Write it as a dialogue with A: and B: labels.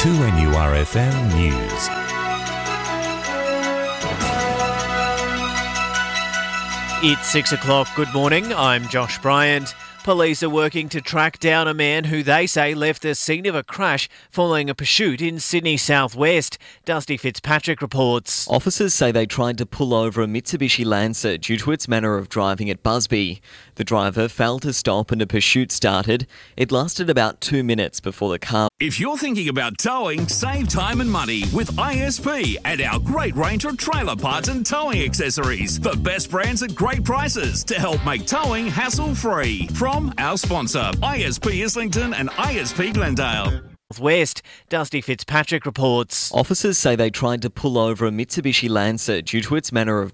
A: 2NURFM News.
B: It's 6 o'clock. Good morning. I'm Josh Bryant. Police are working to track down a man who they say left the scene of a crash following a pursuit in Sydney southwest. Dusty Fitzpatrick reports.
C: Officers say they tried to pull over a Mitsubishi Lancer due to its manner of driving at Busby. The driver failed to stop and a pursuit started. It lasted about 2 minutes before the car.
D: If you're thinking about towing, save time and money with ISP and our great range of trailer parts and towing accessories. The best brands at great prices to help make towing hassle-free. From our sponsor, ISP Islington and ISP Glendale.
B: West, Dusty Fitzpatrick reports.
C: Officers say they tried to pull over a Mitsubishi Lancer due to its manner of